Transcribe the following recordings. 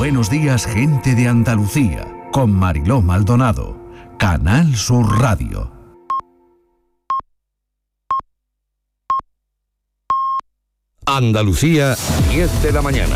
Buenos días, gente de Andalucía, con Mariló Maldonado. Canal Sur Radio. Andalucía, 10 de la mañana.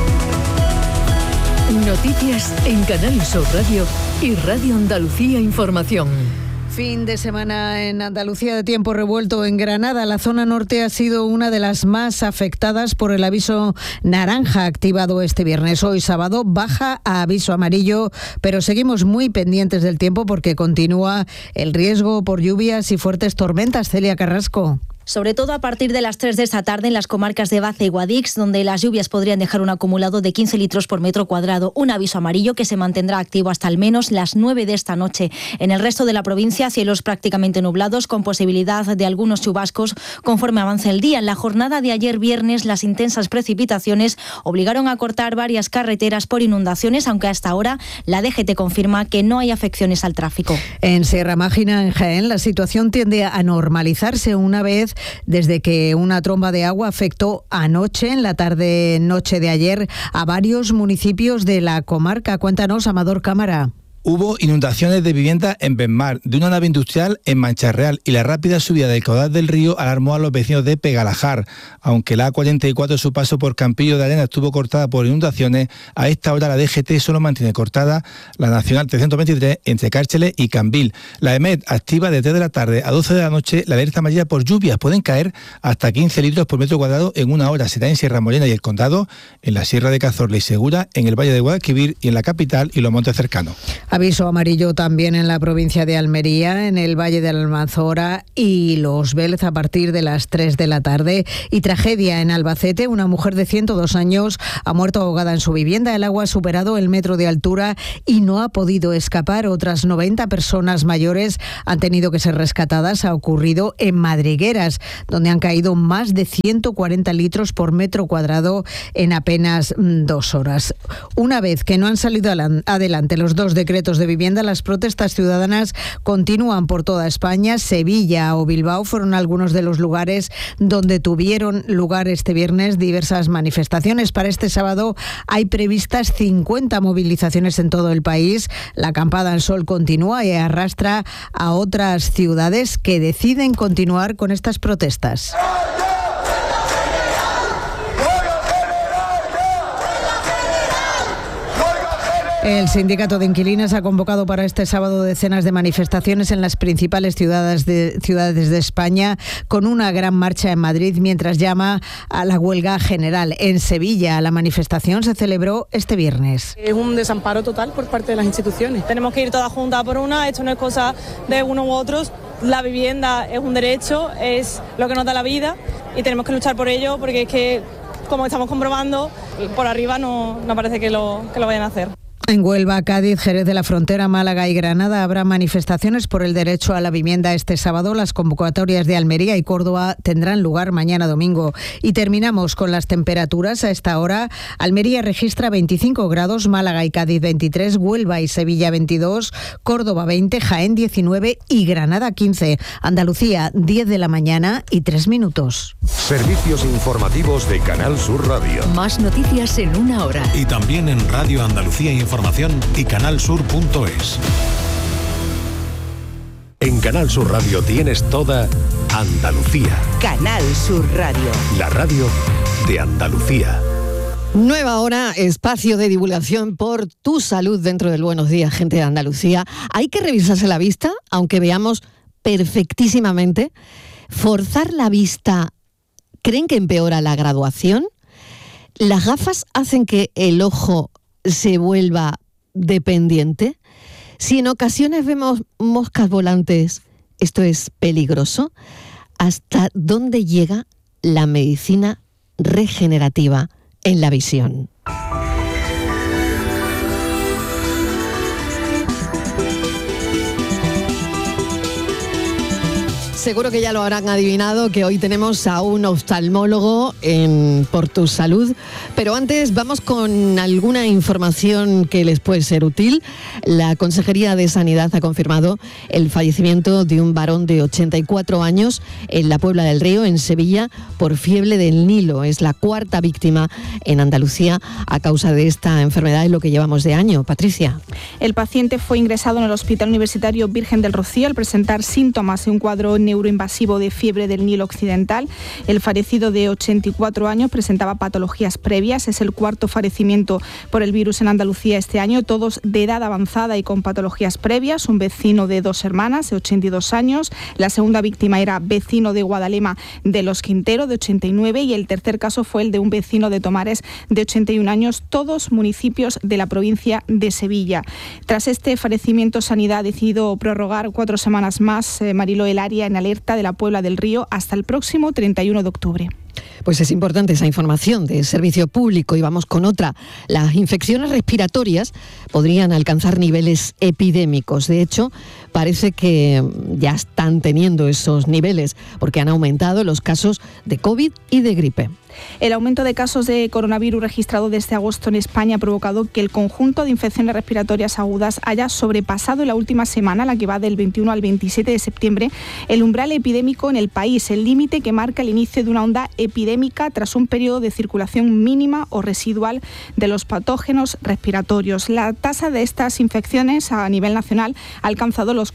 Noticias en Canal Sur Radio y Radio Andalucía Información. Fin de semana en Andalucía de tiempo revuelto. En Granada, la zona norte ha sido una de las más afectadas por el aviso naranja activado este viernes. Hoy sábado baja a aviso amarillo, pero seguimos muy pendientes del tiempo porque continúa el riesgo por lluvias y fuertes tormentas. Celia Carrasco. Sobre todo a partir de las 3 de esta tarde en las comarcas de Baza y Guadix, donde las lluvias podrían dejar un acumulado de 15 litros por metro cuadrado. Un aviso amarillo que se mantendrá activo hasta al menos las 9 de esta noche. En el resto de la provincia, cielos prácticamente nublados, con posibilidad de algunos chubascos conforme avance el día. En la jornada de ayer viernes, las intensas precipitaciones obligaron a cortar varias carreteras por inundaciones, aunque hasta ahora la DGT confirma que no hay afecciones al tráfico. En Sierra Mágina, en Jaén, la situación tiende a normalizarse una vez desde que una tromba de agua afectó anoche, en la tarde-noche de ayer, a varios municipios de la comarca. Cuéntanos, Amador Cámara. Hubo inundaciones de viviendas en Benmar, de una nave industrial en Mancharreal, y la rápida subida del caudal del río alarmó a los vecinos de Pegalajar. Aunque la A44 su paso por Campillo de Arena estuvo cortada por inundaciones, a esta hora la DGT solo mantiene cortada la Nacional 323 entre Cárceles y Cambil. La EMET activa de 3 de la tarde a 12 de la noche la alerta amarilla por lluvias. Pueden caer hasta 15 litros por metro cuadrado en una hora. Será en Sierra Morena y el Condado, en la Sierra de Cazorla y Segura, en el Valle de Guadalquivir y en la capital y los montes cercanos. Aviso amarillo también en la provincia de Almería, en el Valle de la Almanzora y Los Vélez a partir de las 3 de la tarde. Y tragedia en Albacete, una mujer de 102 años ha muerto ahogada en su vivienda. El agua ha superado el metro de altura y no ha podido escapar. Otras 90 personas mayores han tenido que ser rescatadas. Ha ocurrido en Madrigueras, donde han caído más de 140 litros por metro cuadrado en apenas 2 horas. Una vez que no han salido adelante los 2 decretos de vivienda, las protestas ciudadanas continúan por toda España. Sevilla o Bilbao fueron algunos de los lugares donde tuvieron lugar este viernes diversas manifestaciones. Para este sábado hay previstas 50 movilizaciones en todo el país. La acampada al sol continúa y arrastra a otras ciudades que deciden continuar con estas protestas. El sindicato de inquilinos ha convocado para este sábado decenas de manifestaciones en las principales ciudades de España, con una gran marcha en Madrid, mientras llama a la huelga general. En Sevilla, la manifestación se celebró este viernes. Es un desamparo total por parte de las instituciones. Tenemos que ir todas juntas por una. Esto no es cosa de uno u otros. La vivienda es un derecho, es lo que nos da la vida y tenemos que luchar por ello, porque es que, como estamos comprobando, por arriba no parece que lo vayan a hacer. En Huelva, Cádiz, Jerez de la Frontera, Málaga y Granada habrá manifestaciones por el derecho a la vivienda este sábado. Las convocatorias de Almería y Córdoba tendrán lugar mañana domingo. Y terminamos con las temperaturas. A esta hora, Almería registra 25 grados, Málaga y Cádiz 23, Huelva y Sevilla 22, Córdoba 20, Jaén 19 y Granada 15. Andalucía, 10 de la mañana y 3 minutos. Servicios informativos de Canal Sur Radio. Más noticias en una hora. Y también en Radio Andalucía Información y canalsur.es. En Canal Sur Radio tienes toda Andalucía. Canal Sur Radio. La radio de Andalucía. Nueva hora, espacio de divulgación por tu salud dentro del Buenos Días, gente de Andalucía. Hay que revisarse la vista, aunque veamos perfectísimamente. Forzar la vista, ¿creen que empeora la graduación? ¿Las gafas hacen que el ojo se vuelva dependiente? Si en ocasiones vemos moscas volantes, ¿esto es peligroso? ¿Hasta dónde llega la medicina regenerativa en la visión? Seguro que ya lo habrán adivinado que hoy tenemos a un oftalmólogo en Por Tu Salud, pero antes vamos con alguna información que les puede ser útil. La Consejería de Sanidad ha confirmado el fallecimiento de un varón de 84 años en la Puebla del Río, en Sevilla, por fiebre del Nilo. Es la cuarta víctima en Andalucía a causa de esta enfermedad en lo que llevamos de año. Patricia. El paciente fue ingresado en el Hospital Universitario Virgen del Rocío al presentar síntomas de un cuadro neuroinvasivo de fiebre del Nilo occidental. El fallecido de 84 años presentaba patologías previas. Es el cuarto fallecimiento por el virus en Andalucía este año, todos de edad avanzada y con patologías previas. Un vecino de 2 hermanas de 82 años. La segunda víctima era vecino de Guadalema de los Quintero, de 89, y el tercer caso fue el de un vecino de Tomares de 81 años, todos municipios de la provincia de Sevilla. Tras este fallecimiento, Sanidad ha decidido prorrogar 4 semanas más, Mariló, el área en alerta de la Puebla del Río hasta el próximo 31 de octubre. Pues es importante esa información de servicio público. Y vamos con otra. Las infecciones respiratorias podrían alcanzar niveles epidémicos. De hecho, parece que ya están teniendo esos niveles porque han aumentado los casos de COVID y de gripe. El aumento de casos de coronavirus registrado desde agosto en España ha provocado que el conjunto de infecciones respiratorias agudas haya sobrepasado en la última semana, la que va del 21 al 27 de septiembre, el umbral epidémico en el país, el límite que marca el inicio de una onda epidémica tras un periodo de circulación mínima o residual de los patógenos respiratorios. La tasa de estas infecciones a nivel nacional ha alcanzado los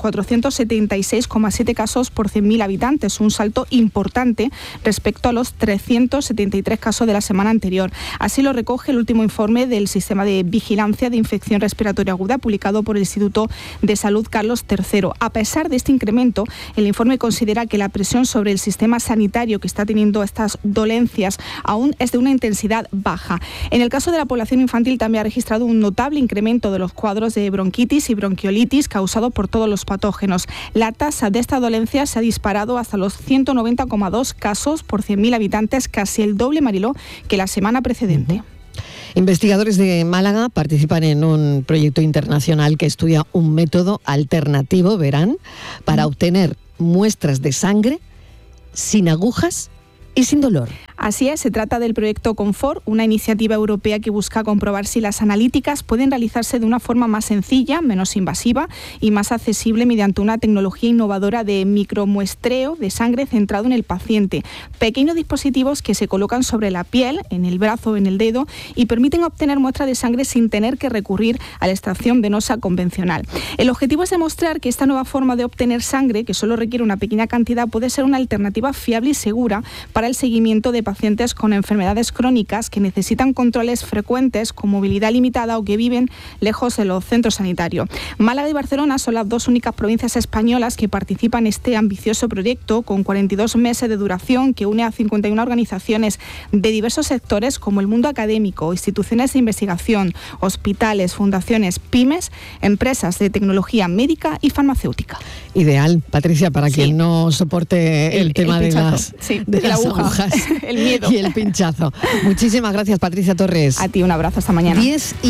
476,7 casos por 100.000 habitantes, un salto importante respecto a los 373 casos de la semana anterior. Así lo recoge el último informe del Sistema de Vigilancia de Infección Respiratoria Aguda publicado por el Instituto de Salud Carlos III. A pesar de este incremento, el informe considera que la presión sobre el sistema sanitario que está teniendo estas dolencias aún es de una intensidad baja. En el caso de la población infantil también ha registrado un notable incremento de los cuadros de bronquitis y bronquiolitis causado por todos los patógenos. La tasa de esta dolencia se ha disparado hasta los 190,2 casos por 100.000 habitantes, casi el doble, Mariló, que la semana precedente. Investigadores de Málaga participan en un proyecto internacional que estudia un método alternativo, verán, para obtener muestras de sangre sin agujas y sin dolor. Así es, se trata del proyecto Confort, una iniciativa europea que busca comprobar si las analíticas pueden realizarse de una forma más sencilla, menos invasiva y más accesible mediante una tecnología innovadora de micromuestreo de sangre centrado en el paciente. Pequeños dispositivos que se colocan sobre la piel, en el brazo o en el dedo y permiten obtener muestras de sangre sin tener que recurrir a la extracción venosa convencional. El objetivo es demostrar que esta nueva forma de obtener sangre, que solo requiere una pequeña cantidad, puede ser una alternativa fiable y segura para el seguimiento de pacientes con enfermedades crónicas que necesitan controles frecuentes, con movilidad limitada o que viven lejos de los centros sanitarios. Málaga y Barcelona son las dos únicas provincias españolas que participan en este ambicioso proyecto, con 42 meses de duración, que une a 51 organizaciones de diversos sectores como el mundo académico, instituciones de investigación, hospitales, fundaciones, pymes, empresas de tecnología médica y farmacéutica. Ideal, Patricia, para quien no soporte el tema de las agujas. El miedo. Y el pinchazo. Muchísimas gracias, Patricia Torres. A ti un abrazo, hasta mañana.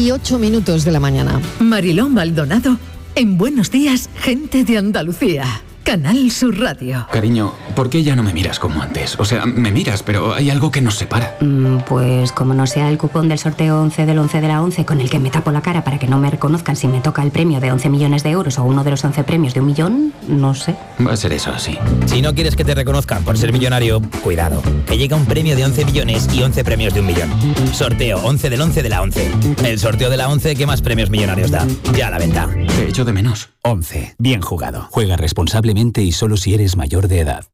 10:08 de la mañana. Mariló Maldonado, en Buenos Días, gente de Andalucía. Canal Sur Radio. Cariño, ¿por qué ya no me miras como antes? O sea, me miras, pero hay algo que nos separa. Pues como no sea el cupón del sorteo 11 del 11 de la 11 con el que me tapo la cara para que no me reconozcan si me toca el premio de 11 millones de euros o uno de los 11 premios de 1 millón, no sé. Va a ser eso así. Si no quieres que te reconozcan por ser millonario, cuidado, que llega un premio de 11 millones y 11 premios de 1 millón. Sorteo 11 del 11 de la 11. El sorteo de la 11 que más premios millonarios da. Ya a la venta. Te echo de menos. 11. Bien jugado. Juega responsablemente y solo si eres mayor de edad.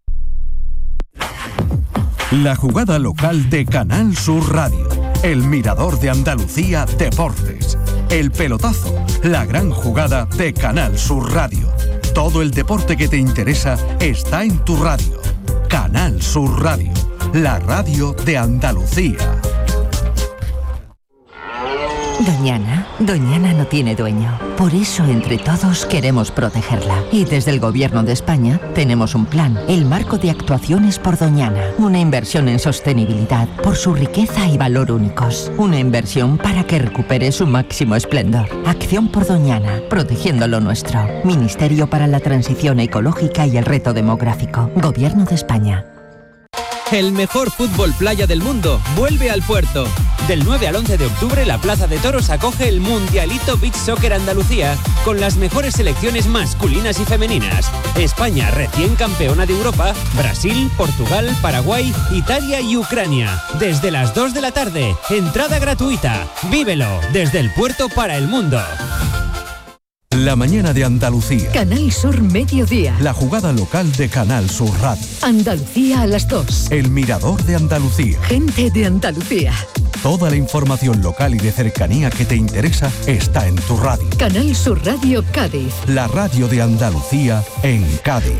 La jugada local de Canal Sur Radio. El Mirador de Andalucía Deportes. El pelotazo. La gran jugada de Canal Sur Radio. Todo el deporte que te interesa está en tu radio. Canal Sur Radio. La radio de Andalucía. Doñana no tiene dueño. Por eso, entre todos, queremos protegerla. Y desde el Gobierno de España tenemos un plan, el Marco de Actuaciones por Doñana. Una inversión en sostenibilidad por su riqueza y valor únicos. Una inversión para que recupere su máximo esplendor. Acción por Doñana, protegiendo lo nuestro. Ministerio para la Transición Ecológica y el Reto Demográfico. Gobierno de España. El mejor fútbol playa del mundo vuelve al puerto. Del 9 al 11 de octubre, la Plaza de Toros acoge el Mundialito Beach Soccer Andalucía con las mejores selecciones masculinas y femeninas. España, recién campeona de Europa, Brasil, Portugal, Paraguay, Italia y Ucrania. Desde las 2 de la tarde, entrada gratuita. Vívelo desde el puerto para el mundo. La mañana de Andalucía. Canal Sur Mediodía. La jugada local de Canal Sur Radio. Andalucía a las 2. El Mirador de Andalucía. Gente de Andalucía. Toda la información local y de cercanía que te interesa está en tu radio. Canal Sur Radio Cádiz. La radio de Andalucía en Cádiz.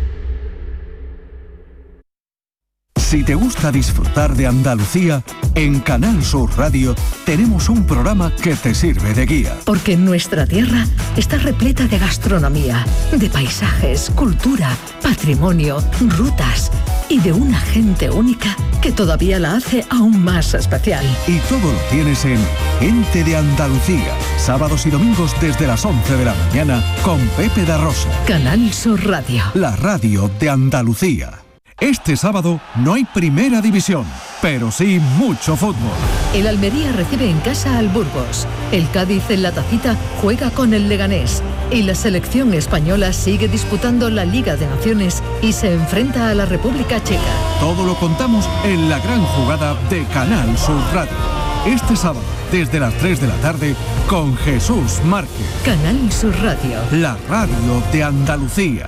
Si te gusta disfrutar de Andalucía, en Canal Sur Radio tenemos un programa que te sirve de guía. Porque nuestra tierra está repleta de gastronomía, de paisajes, cultura, patrimonio, rutas y de una gente única que todavía la hace aún más especial. Y todo lo tienes en Gente de Andalucía, sábados y domingos desde las 11 de la mañana con Pepe da Rosa. Canal Sur Radio. La radio de Andalucía. Este sábado no hay primera división, pero sí mucho fútbol. El Almería recibe en casa al Burgos. El Cádiz en la Tacita juega con el Leganés. Y la selección española sigue disputando la Liga de Naciones y se enfrenta a la República Checa. Todo lo contamos en la gran jugada de Canal Sur Radio. Este sábado, desde las 3 de la tarde, con Jesús Márquez. Canal Sur Radio. La radio de Andalucía.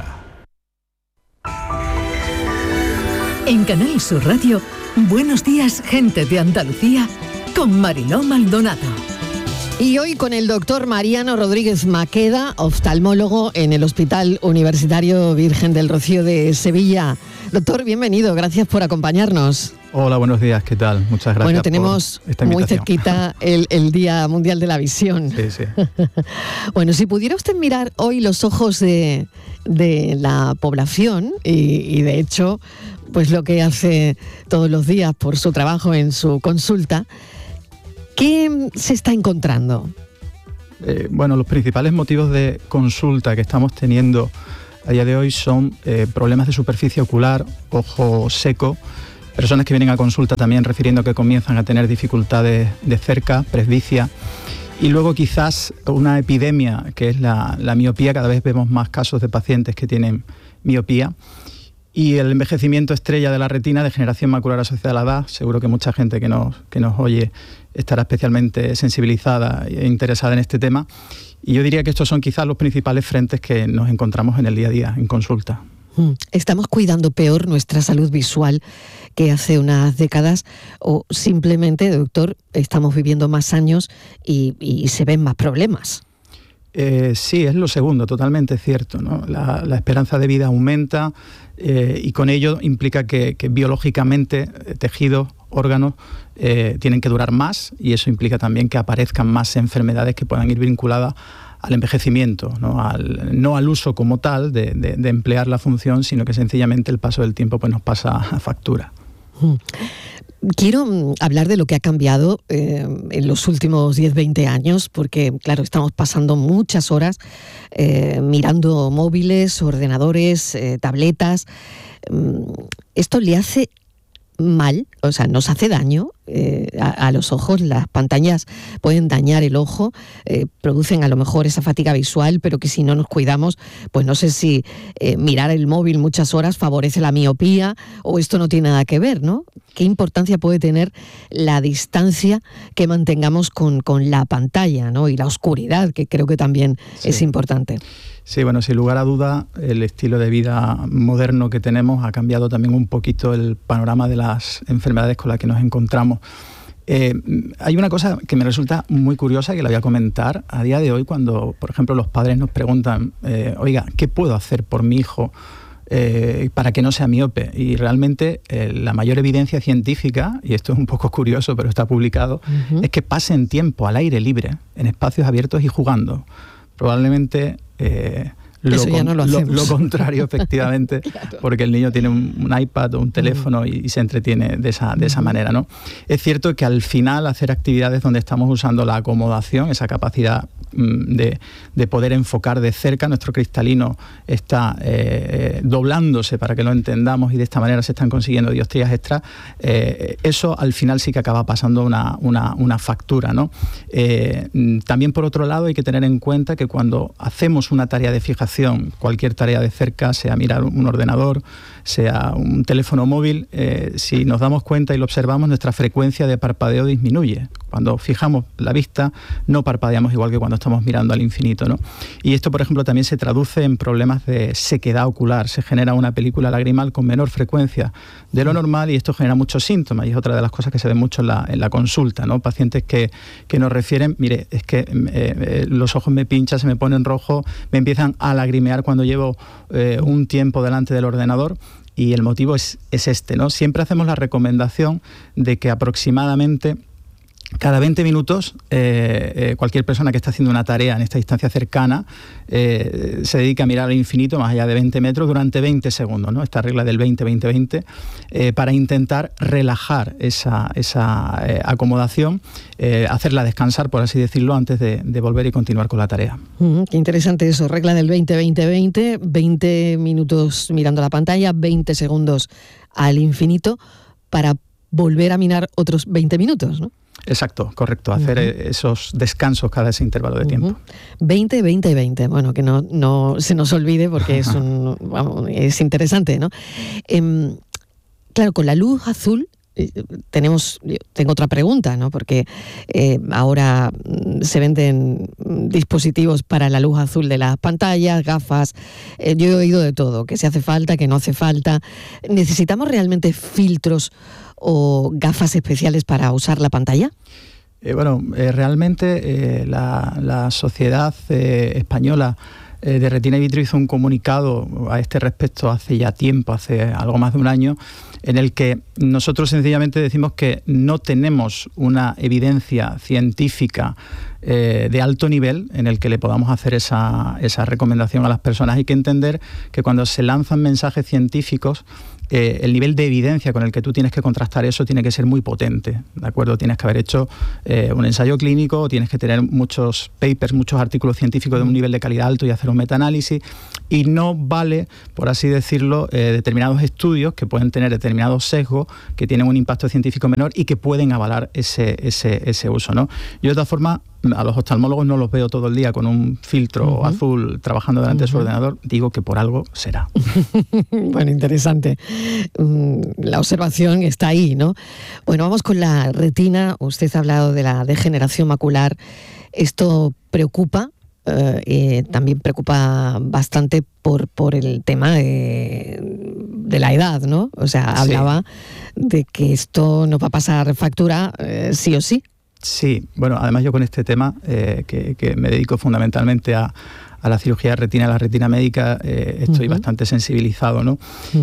En Canal Sur Radio, Buenos días, gente de Andalucía, con Mariló Maldonado. Y hoy con el doctor Mariano Rodríguez Maqueda, oftalmólogo en el Hospital Universitario Virgen del Rocío de Sevilla. Doctor, bienvenido, gracias por acompañarnos. Hola, buenos días, ¿qué tal? Muchas gracias. Bueno, tenemos por esta invitación. Muy cerquita el Día Mundial de la Visión. Sí, sí. Bueno, si pudiera usted mirar hoy los ojos de la población y de hecho, pues lo que hace todos los días por su trabajo en su consulta, ¿qué se está encontrando? Bueno, los principales motivos de consulta que estamos teniendo a día de hoy son problemas de superficie ocular, ojo seco, personas que vienen a consulta también refiriendo que comienzan a tener dificultades de cerca, presbicia, y luego quizás una epidemia que es la miopía. Cada vez vemos más casos de pacientes que tienen miopía. Y el envejecimiento estrella de la retina, degeneración macular asociada a la edad. Seguro que mucha gente que nos oye estará especialmente sensibilizada e interesada en este tema. Y yo diría que estos son quizás los principales frentes que nos encontramos en el día a día, en consulta. ¿Estamos cuidando peor nuestra salud visual que hace unas décadas o simplemente, doctor, estamos viviendo más años y se ven más problemas? Sí, es lo segundo, totalmente cierto, ¿no? La esperanza de vida aumenta y con ello implica que biológicamente tejidos, órganos tienen que durar más, y eso implica también que aparezcan más enfermedades que puedan ir vinculadas al envejecimiento, no al uso como tal de emplear la función, sino que sencillamente el paso del tiempo pues nos pasa a factura. Quiero hablar de lo que ha cambiado en los últimos 10-20 años, porque claro, estamos pasando muchas horas mirando móviles, ordenadores, tabletas. ¿Esto le hace mal? O sea, ¿nos hace daño a los ojos? Las pantallas pueden dañar el ojo, producen a lo mejor esa fatiga visual, pero que si no nos cuidamos, pues no sé si mirar el móvil muchas horas favorece la miopía o esto no tiene nada que ver, ¿no? ¿Qué importancia puede tener la distancia que mantengamos con la pantalla, ¿no? Y la oscuridad, que creo que también es importante. Sí, bueno, sin lugar a duda, el estilo de vida moderno que tenemos ha cambiado también un poquito el panorama de las enfermedades con las que nos encontramos. Hay una cosa que me resulta muy curiosa que la voy a comentar a día de hoy cuando, por ejemplo, los padres nos preguntan, oiga, ¿qué puedo hacer por mi hijo para que no sea miope. Y realmente la mayor evidencia científica, y esto es un poco curioso, pero está publicado, es que pasen tiempo al aire libre, en espacios abiertos y jugando. Probablemente lo contrario, efectivamente, claro. Porque el niño tiene un iPad o un teléfono y se entretiene de esa manera, ¿no? Es cierto que al final hacer actividades donde estamos usando la acomodación, esa capacidad de poder enfocar de cerca, nuestro cristalino está doblándose para que lo entendamos y de esta manera se están consiguiendo dioptrías extras, eso al final sí que acaba pasando una factura, ¿no? También por otro lado hay que tener en cuenta que cuando hacemos una tarea de fijación, cualquier tarea de cerca, sea mirar un ordenador, sea un teléfono móvil, si nos damos cuenta y lo observamos, nuestra frecuencia de parpadeo disminuye. Cuando fijamos la vista, no parpadeamos igual que cuando estamos mirando al infinito, ¿no? Y esto, por ejemplo, también se traduce en problemas de sequedad ocular. Se genera una película lagrimal con menor frecuencia de lo normal y esto genera muchos síntomas y es otra de las cosas que se ve mucho en la consulta, ¿no? Pacientes que nos refieren, mire, es que los ojos me pinchan, se me ponen rojos, me empiezan a lagrimear cuando llevo un tiempo delante del ordenador. Y el motivo es este, ¿no? Siempre hacemos la recomendación de que aproximadamente cada 20 minutos cualquier persona que está haciendo una tarea en esta distancia cercana se dedica a mirar al infinito más allá de 20 metros durante 20 segundos, ¿no? Esta regla del 20-20-20 para intentar relajar esa acomodación, hacerla descansar, por así decirlo, antes de volver y continuar con la tarea. Qué interesante eso, regla del 20-20-20, 20 minutos mirando la pantalla, 20 segundos al infinito para volver a mirar otros 20 minutos, ¿no? Exacto, correcto, hacer esos descansos cada ese intervalo de tiempo. 20, 20 y 20, bueno, que no se nos olvide porque es interesante, ¿no? Claro, con la luz azul tengo otra pregunta, ¿no? Porque ahora se venden dispositivos para la luz azul de las pantallas, gafas, yo he oído de todo, que si hace falta, que no hace falta. ¿Necesitamos realmente filtros o gafas especiales para usar la pantalla? Realmente la Sociedad Española de Retina in Vitro hizo un comunicado a este respecto hace ya tiempo, hace algo más de un año, en el que nosotros sencillamente decimos que no tenemos una evidencia científica de alto nivel en el que le podamos hacer esa recomendación a las personas. Hay que entender que cuando se lanzan mensajes científicos, el nivel de evidencia con el que tú tienes que contrastar eso tiene que ser muy potente, ¿de acuerdo? Tienes que haber hecho un ensayo clínico, tienes que tener muchos papers, muchos artículos científicos de un nivel de calidad alto y hacer un metaanálisis, y no vale, por así decirlo, determinados estudios que pueden tener determinados sesgos, que tienen un impacto científico menor y que pueden avalar ese uso, ¿no? Yo de todas formas, a los oftalmólogos no los veo todo el día con un filtro azul trabajando delante de su ordenador, digo que por algo será. Bueno, interesante. La observación está ahí, ¿no? Bueno, vamos con la retina. Usted ha hablado de la degeneración macular. Esto preocupa, también preocupa bastante por el tema de la edad, ¿no? O sea, hablaba de que esto nos va a pasar factura sí o sí. Sí, bueno, además yo con este tema, que me dedico fundamentalmente a la cirugía de retina, a la retina médica, estoy bastante sensibilizado, ¿no?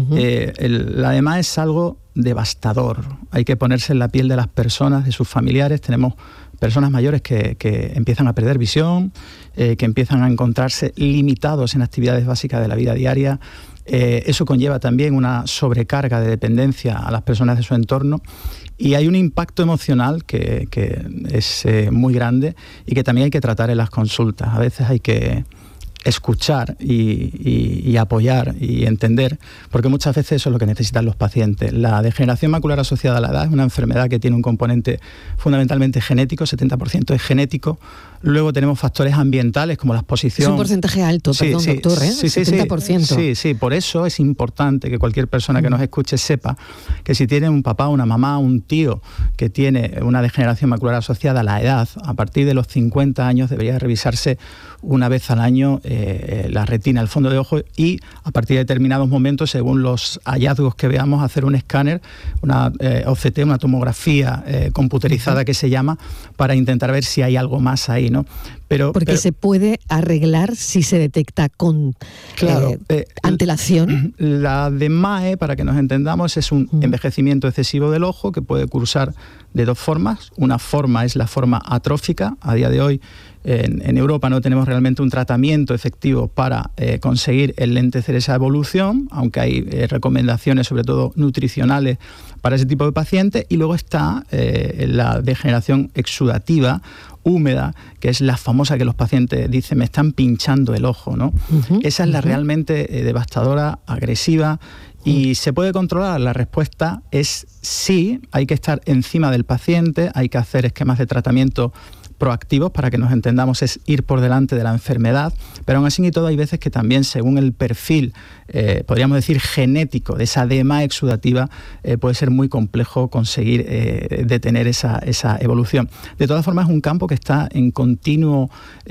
Además es algo devastador. Hay que ponerse en la piel de las personas, de sus familiares. Tenemos personas mayores que empiezan a perder visión, que empiezan a encontrarse limitados en actividades básicas de la vida diaria. Eso conlleva también una sobrecarga de dependencia a las personas de su entorno y hay un impacto emocional que es muy grande y que también hay que tratar en las consultas. A veces hay que escuchar y apoyar y entender, porque muchas veces eso es lo que necesitan los pacientes. La degeneración macular asociada a la edad es una enfermedad que tiene un componente fundamentalmente genético, 70% es genético. Luego tenemos factores ambientales como la exposición. Es un porcentaje alto, perdón, doctor, ¿eh? Sí, 70%. Sí, por eso es importante que cualquier persona que nos escuche sepa que si tiene un papá, una mamá, un tío que tiene una degeneración macular asociada a la edad, a partir de los 50 años debería revisarse una vez al año la retina, el fondo de ojo, y a partir de determinados momentos, según los hallazgos que veamos, hacer un escáner, una OCT, una tomografía computerizada que se llama, para intentar ver si hay algo más ahí, ¿no? Porque se puede arreglar si se detecta con antelación. La DMAE, para que nos entendamos, es un envejecimiento excesivo del ojo que puede cursar de dos formas. Una forma es la forma atrófica. A día de hoy en Europa no tenemos realmente un tratamiento efectivo para conseguir enlentecer esa evolución, aunque hay recomendaciones, sobre todo nutricionales, para ese tipo de pacientes. Y luego está la degeneración exudativa húmeda, que es la famosa que los pacientes dicen, me están pinchando el ojo, ¿no? Esa es la realmente devastadora, agresiva. ¿Y se puede controlar? La respuesta es sí. Hay que estar encima del paciente, hay que hacer esquemas de tratamiento proactivos, para que nos entendamos, es ir por delante de la enfermedad, pero aún así y todo hay veces que también, según el perfil, podríamos decir genético, de esa DMA exudativa, puede ser muy complejo conseguir detener esa evolución. De todas formas, es un campo que está en continuo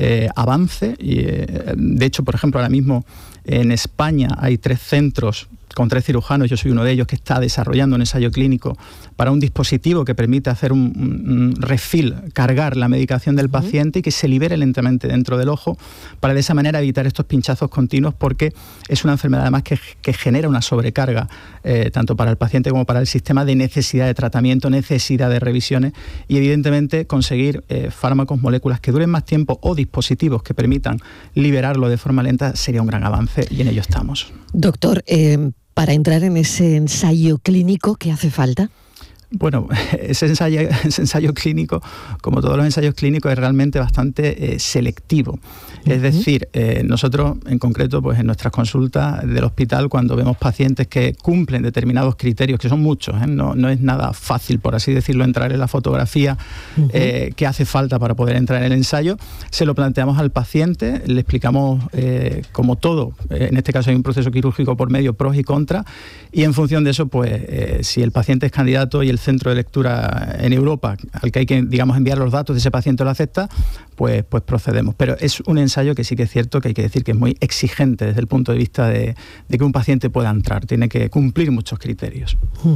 avance y, de hecho, por ejemplo, ahora mismo en España hay 3 centros con 3 cirujanos, yo soy uno de ellos, que está desarrollando un ensayo clínico para un dispositivo que permite hacer un refill, cargar la medicación del paciente y que se libere lentamente dentro del ojo, para de esa manera evitar estos pinchazos continuos, porque es una enfermedad además que genera una sobrecarga tanto para el paciente como para el sistema, de necesidad de tratamiento, necesidad de revisiones, y evidentemente conseguir fármacos, moléculas que duren más tiempo o dispositivos que permitan liberarlo de forma lenta sería un gran avance, y en ello estamos. Doctor, para entrar en ese ensayo clínico, ¿qué hace falta? Bueno, ese ensayo clínico, como todos los ensayos clínicos, es realmente bastante selectivo. Es decir, nosotros en concreto, pues en nuestras consultas del hospital, cuando vemos pacientes que cumplen determinados criterios, que son muchos, no es nada fácil, por así decirlo, entrar en la fotografía que hace falta para poder entrar en el ensayo, se lo planteamos al paciente, le explicamos como todo, en este caso hay un proceso quirúrgico por medio, pros y contras, y en función de eso, pues si el paciente es candidato y el centro de lectura en Europa al que hay que, digamos, enviar los datos de ese paciente lo acepta, pues procedemos. Pero es un ensayo que sí que es cierto que hay que decir que es muy exigente desde el punto de vista de que un paciente pueda entrar. Tiene que cumplir muchos criterios.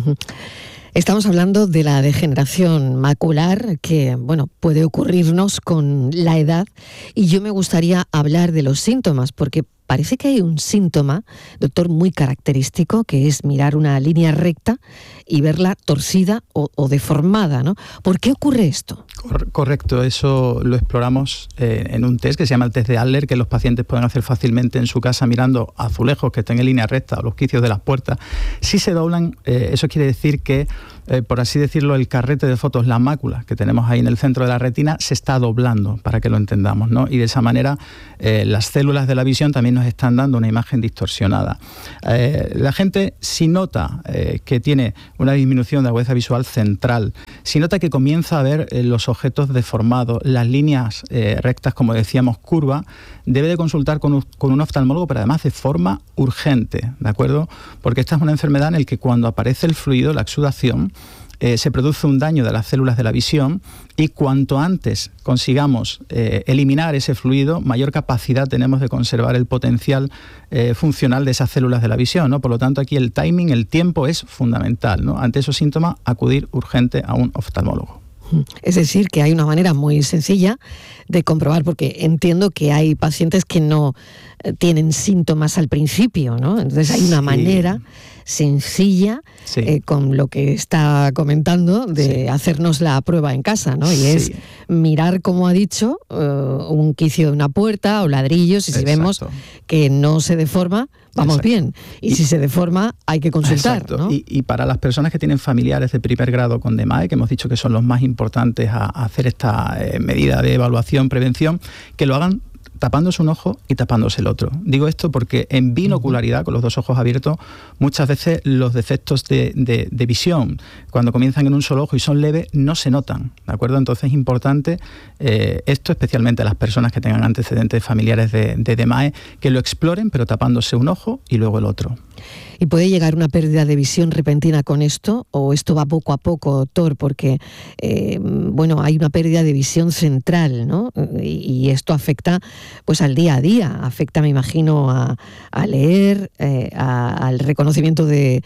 Estamos hablando de la degeneración macular que, bueno, puede ocurrirnos con la edad, y yo me gustaría hablar de los síntomas, porque parece que hay un síntoma, doctor, muy característico, que es mirar una línea recta y verla torcida o deformada, ¿no? ¿Por qué ocurre esto? Correcto, eso lo exploramos en un test que se llama el test de Adler, que los pacientes pueden hacer fácilmente en su casa mirando azulejos que estén en línea recta o los quicios de las puertas. Si se doblan, eso quiere decir que, por así decirlo, el carrete de fotos, la mácula que tenemos ahí en el centro de la retina, se está doblando, para que lo entendamos, ¿no? Y de esa manera las células de la visión también nos están dando una imagen distorsionada. La gente, si nota que tiene una disminución de agudeza visual central, si nota que comienza a ver los objetos deformados, las líneas rectas, como decíamos, curva, debe de consultar con un oftalmólogo, pero además de forma urgente, ¿de acuerdo? Porque esta es una enfermedad en la que cuando aparece el fluido, la exudación, se produce un daño de las células de la visión, y cuanto antes consigamos eliminar ese fluido, mayor capacidad tenemos de conservar el potencial funcional de esas células de la visión, ¿no? Por lo tanto, aquí el timing, el tiempo es fundamental, ¿no? Ante esos síntomas, acudir urgente a un oftalmólogo. Es decir, que hay una manera muy sencilla de comprobar, porque entiendo que hay pacientes que no tienen síntomas al principio, ¿no? Entonces hay una manera sencilla, con lo que está comentando, de hacernos la prueba en casa, ¿no? Y es mirar, como ha dicho, un quicio de una puerta o ladrillos, y si vemos que no se deforma, vamos bien. Y si se deforma, hay que consultar, ¿no? Y para las personas que tienen familiares de primer grado con DMAE, que hemos dicho que son los más importantes a hacer esta medida de evaluación, prevención, que lo hagan tapándose un ojo y tapándose el otro. Digo esto porque en binocularidad, con los dos ojos abiertos, muchas veces los defectos de visión, cuando comienzan en un solo ojo y son leves, no se notan, ¿de acuerdo? Entonces es importante esto, especialmente a las personas que tengan antecedentes familiares de DMAE, que lo exploren, pero tapándose un ojo y luego el otro. ¿Y puede llegar una pérdida de visión repentina con esto? ¿O esto va poco a poco, doctor? Porque, hay una pérdida de visión central, ¿no? Y esto afecta pues al día a día. Afecta, me imagino, a leer, al reconocimiento de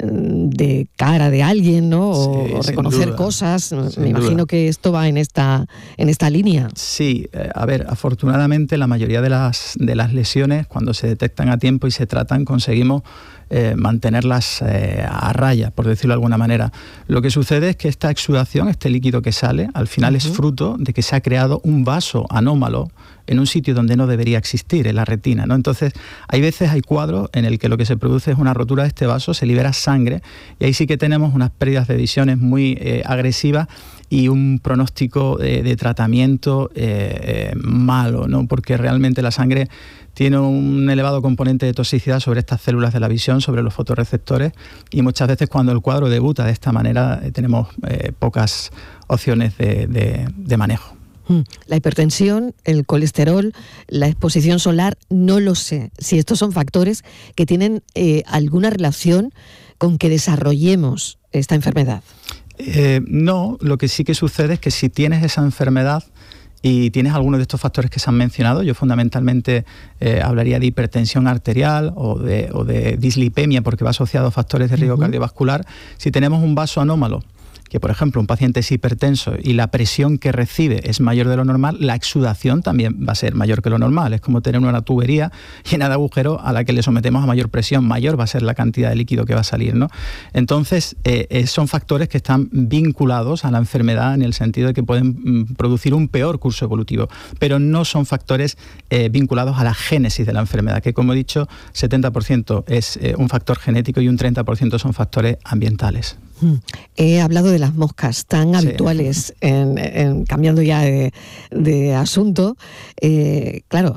cara de alguien, ¿no? O reconocer cosas. Me imagino que esto va en esta línea. Sí, afortunadamente la mayoría de las lesiones, cuando se detectan a tiempo y se tratan, conseguimos mantenerlas a raya, por decirlo de alguna manera. Lo que sucede es que esta exudación, este líquido que sale, al final es fruto de que se ha creado un vaso anómalo en un sitio donde no debería existir, en la retina, ¿no? Entonces, hay cuadros en el que lo que se produce es una rotura de este vaso, se libera sangre, y ahí sí que tenemos unas pérdidas de visiones muy agresivas y un pronóstico de tratamiento malo, ¿no? Porque realmente la sangre tiene un elevado componente de toxicidad sobre estas células de la visión, sobre los fotorreceptores, y muchas veces cuando el cuadro debuta de esta manera tenemos pocas opciones de manejo. La hipertensión, el colesterol, la exposición solar, no lo sé. Si estos son factores que tienen alguna relación con que desarrollemos esta enfermedad. No, lo que sí que sucede es que si tienes esa enfermedad y tienes algunos de estos factores que se han mencionado, yo fundamentalmente hablaría de hipertensión arterial o de dislipemia, porque va asociado a factores de riesgo cardiovascular. Si tenemos un vaso anómalo, que por ejemplo un paciente es hipertenso y la presión que recibe es mayor de lo normal, la exudación también va a ser mayor que lo normal. Es como tener una tubería llena de agujeros a la que le sometemos a mayor presión, mayor va a ser la cantidad de líquido que va a salir, ¿no? Entonces, son factores que están vinculados a la enfermedad en el sentido de que pueden producir un peor curso evolutivo, pero no son factores vinculados a la génesis de la enfermedad, que como he dicho, 70% es un factor genético y un 30% son factores ambientales. He hablado de las moscas tan habituales, cambiando ya de asunto. Claro,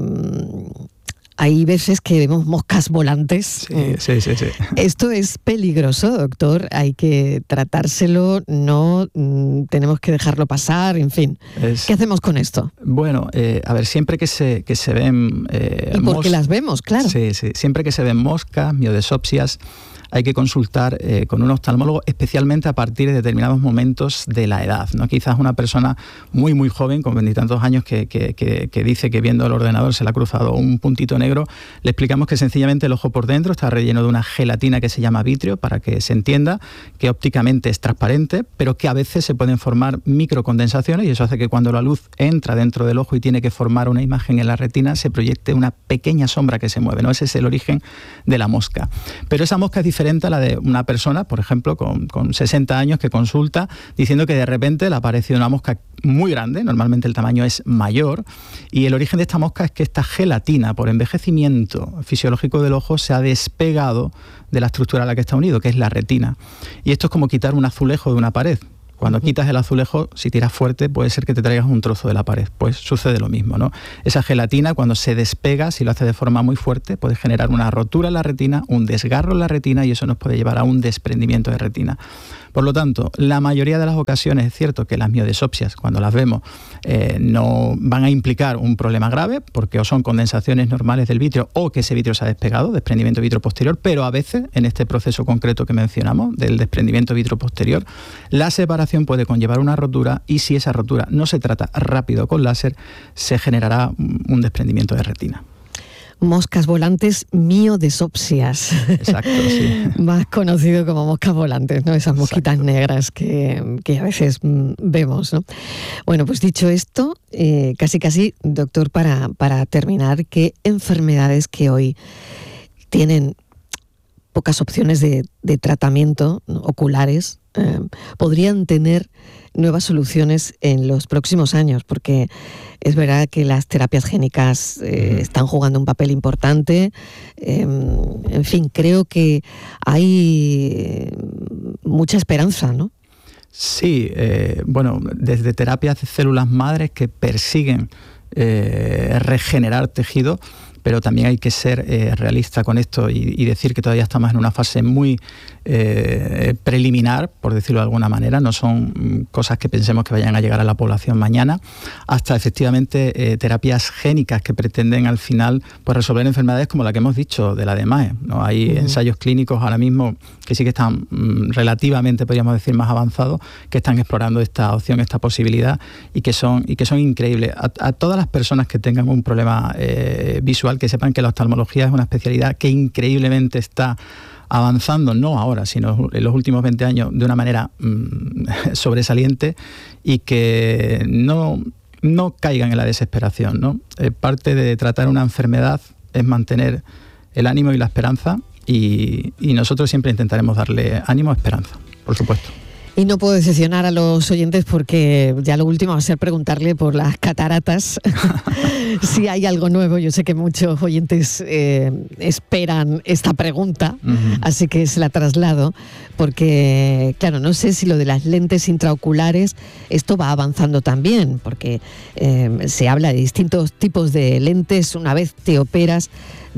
hay veces que vemos moscas volantes. Sí. Esto es peligroso, doctor. Hay que tratárselo, no tenemos que dejarlo pasar, en fin. ¿Qué hacemos con esto? Bueno, siempre que se ven... ¿Y por qué las vemos? Claro. Sí. Siempre que se ven moscas, miodesopsias, hay que consultar con un oftalmólogo, especialmente a partir de determinados momentos de la edad, ¿no? Quizás una persona muy muy joven, con 20 y tantos años, que dice que viendo el ordenador se le ha cruzado un puntito negro, le explicamos que sencillamente el ojo por dentro está relleno de una gelatina que se llama vitrio, para que se entienda que ópticamente es transparente, pero que a veces se pueden formar microcondensaciones, y eso hace que cuando la luz entra dentro del ojo y tiene que formar una imagen en la retina, se proyecte una pequeña sombra que se mueve, ¿no? Ese es el origen de la mosca. Pero esa mosca es diferente a la de una persona, por ejemplo, con 60 años que consulta diciendo que de repente le ha aparecido una mosca muy grande, normalmente el tamaño es mayor, y el origen de esta mosca es que esta gelatina, por envejecimiento fisiológico del ojo, se ha despegado de la estructura a la que está unido, que es la retina. Y esto es como quitar un azulejo de una pared. Cuando quitas el azulejo, si tiras fuerte, puede ser que te traigas un trozo de la pared. Pues sucede lo mismo, ¿no? Esa gelatina, cuando se despega, si lo hace de forma muy fuerte, puede generar una rotura en la retina, un desgarro en la retina, y eso nos puede llevar a un desprendimiento de retina. Por lo tanto, la mayoría de las ocasiones es cierto que las miodesopsias, cuando las vemos, no van a implicar un problema grave, porque o son condensaciones normales del vitrio o que ese vitrio se ha despegado, desprendimiento vitrio posterior, pero a veces, en este proceso concreto que mencionamos, del desprendimiento vitrio posterior, la separación puede conllevar una rotura, y si esa rotura no se trata rápido con láser, se generará un desprendimiento de retina. Moscas volantes, miodesopsias. Exacto, sí. Más conocido como moscas volantes, ¿no? Esas mosquitas negras que a veces vemos, ¿no? Bueno, pues dicho esto, casi, doctor, para terminar, ¿qué enfermedades que hoy tienen pocas opciones de tratamiento, ¿no?, oculares, podrían tener nuevas soluciones en los próximos años? Porque es verdad que las terapias génicas están jugando un papel importante. En fin, creo que hay mucha esperanza, ¿no? Sí, desde terapias de células madres que persiguen regenerar tejido, pero también hay que ser realista con esto y decir que todavía estamos en una fase muy preliminar, por decirlo de alguna manera. No son cosas que pensemos que vayan a llegar a la población mañana, hasta efectivamente terapias génicas que pretenden al final pues resolver enfermedades como la que hemos dicho de la DMAE, ¿no? Hay ensayos clínicos ahora mismo que sí que están relativamente, podríamos decir, más avanzados, que están explorando esta opción, esta posibilidad, y que son increíbles. A todas las personas que tengan un problema visual, que sepan que la oftalmología es una especialidad que increíblemente está avanzando, no ahora, sino en los últimos 20 años, de una manera sobresaliente, y que no caigan en la desesperación, ¿no? Parte de tratar una enfermedad es mantener el ánimo y la esperanza, y nosotros siempre intentaremos darle ánimo, esperanza, por supuesto. Y no puedo decepcionar a los oyentes porque ya lo último va a ser preguntarle por las cataratas, si hay algo nuevo. Yo sé que muchos oyentes esperan esta pregunta, así que se la traslado, porque claro, no sé si lo de las lentes intraoculares, esto va avanzando también, porque se habla de distintos tipos de lentes una vez te operas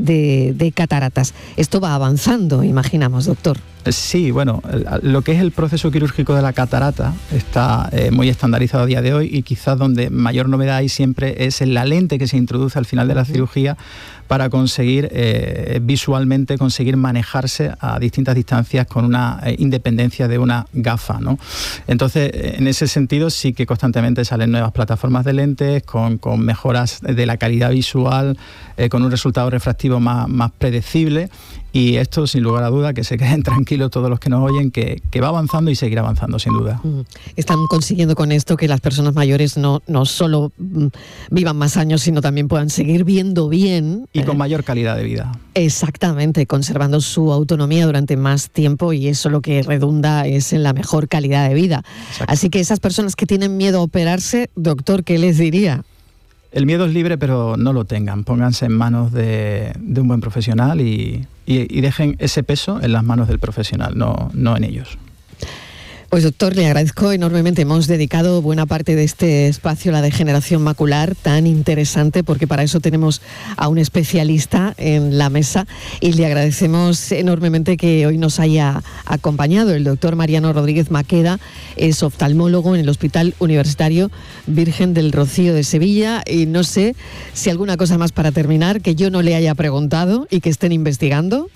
de cataratas. Esto va avanzando, imaginamos, doctor. Sí, bueno, lo que es el proceso quirúrgico de la catarata está muy estandarizado a día de hoy, y quizás donde mayor novedad hay siempre es en la lente que se introduce al final de la cirugía para conseguir visualmente manejarse a distintas distancias con una independencia de una gafa, ¿no? Entonces, en ese sentido sí que constantemente salen nuevas plataformas de lentes con mejoras de la calidad visual, con un resultado refractivo más predecible. Y esto, sin lugar a duda, que se queden tranquilos todos los que nos oyen, que va avanzando y seguirá avanzando, sin duda. Están consiguiendo con esto que las personas mayores no solo vivan más años, sino también puedan seguir viendo bien. Y con mayor calidad de vida. Exactamente, conservando su autonomía durante más tiempo, y eso lo que redunda es en la mejor calidad de vida. Exacto. Así que esas personas que tienen miedo a operarse, doctor, ¿qué les diría? El miedo es libre, pero no lo tengan. Pónganse en manos de un buen profesional y dejen ese peso en las manos del profesional, no en ellos. Pues doctor, le agradezco enormemente. Hemos dedicado buena parte de este espacio a la degeneración macular, tan interesante, porque para eso tenemos a un especialista en la mesa, y le agradecemos enormemente que hoy nos haya acompañado. El doctor Mariano Rodríguez Maqueda es oftalmólogo en el Hospital Universitario Virgen del Rocío de Sevilla, y no sé si alguna cosa más para terminar que yo no le haya preguntado y que estén investigando.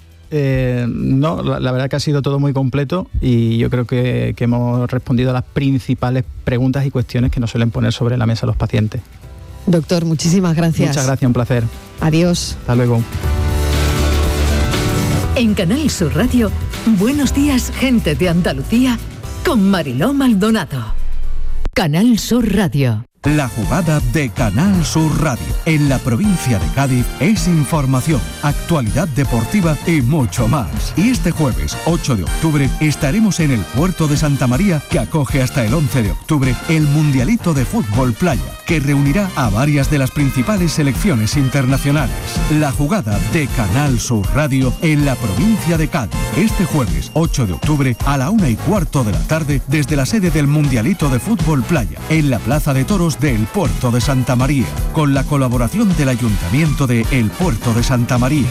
No, la verdad que ha sido todo muy completo, y yo creo que hemos respondido a las principales preguntas y cuestiones que nos suelen poner sobre la mesa los pacientes. Doctor, muchísimas gracias. Muchas gracias, un placer. Adiós. Hasta luego. En Canal Sur Radio, Buenos días, gente de Andalucía, con Mariló Maldonado. Canal Sur Radio. La jugada de Canal Sur Radio en la provincia de Cádiz es información, actualidad deportiva y mucho más. Y este jueves 8 de octubre estaremos en el puerto de Santa María, que acoge hasta el 11 de octubre el Mundialito de Fútbol Playa, que reunirá a varias de las principales selecciones internacionales. La jugada de Canal Sur Radio en la provincia de Cádiz, este jueves 8 de octubre a la 1:15 de la tarde, desde la sede del Mundialito de Fútbol Playa, en la Plaza de Toros del Puerto de Santa María, con la colaboración del Ayuntamiento de El Puerto de Santa María.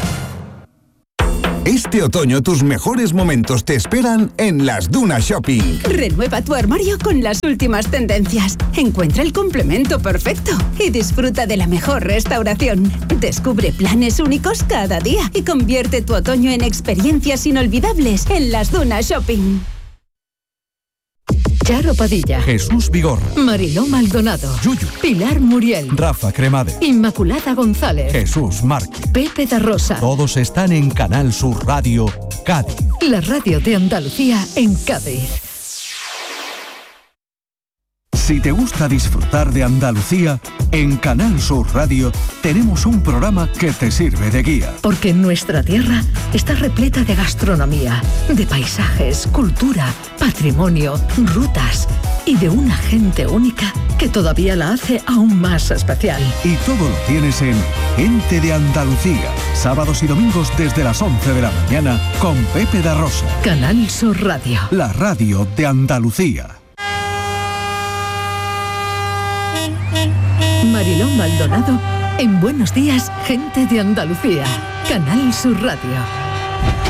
Este otoño tus mejores momentos te esperan en Las Dunas Shopping. Renueva tu armario con las últimas tendencias. Encuentra el complemento perfecto y disfruta de la mejor restauración. Descubre planes únicos cada día y convierte tu otoño en experiencias inolvidables en Las Dunas Shopping. Charo Padilla, Jesús Vigorra, Mariló Maldonado, Yuyu, Pilar Muriel, Rafa Cremade, Inmaculada González, Jesús Márquez, Pepe da Rosa. Todos están en Canal Sur Radio Cádiz. La radio de Andalucía en Cádiz. Si te gusta disfrutar de Andalucía, en Canal Sur Radio tenemos un programa que te sirve de guía. Porque nuestra tierra está repleta de gastronomía, de paisajes, cultura, patrimonio, rutas y de una gente única que todavía la hace aún más especial. Y todo lo tienes en Gente de Andalucía, sábados y domingos desde las 11 de la mañana con Pepe da Rosa. Canal Sur Radio. La radio de Andalucía. Mariló Maldonado En Buenos Días, gente de Andalucía. Canal Sur Radio.